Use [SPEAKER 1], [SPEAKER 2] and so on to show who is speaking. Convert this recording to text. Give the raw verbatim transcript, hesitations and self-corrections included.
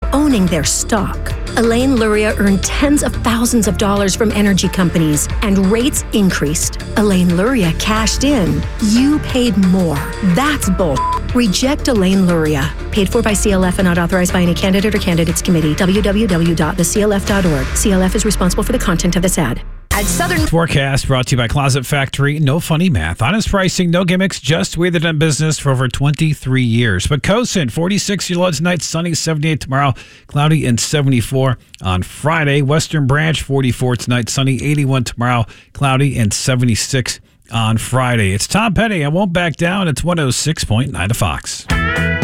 [SPEAKER 1] owning their stock. Elaine Luria earned tens of thousands of dollars from energy companies, and rates increased. Elaine Luria cashed in. You paid more. That's bull. Reject Elaine Luria. Paid for by C L F and not authorized by any candidate or candidates committee. w w w dot the c l f dot org. C L F is responsible for the content of this ad.
[SPEAKER 2] At Southern
[SPEAKER 3] Forecast brought to you by Closet Factory. No funny math. Honest pricing, no gimmicks, just the way they've done business for over twenty-three years. But Poquoson, forty-six year low tonight, sunny, seventy-eight tomorrow, cloudy and seventy-four on Friday. Western Branch, forty-four tonight, sunny, eighty-one tomorrow, cloudy and seventy-six on Friday. It's Tom Petty. I won't back down. It's one oh six point nine to Fox.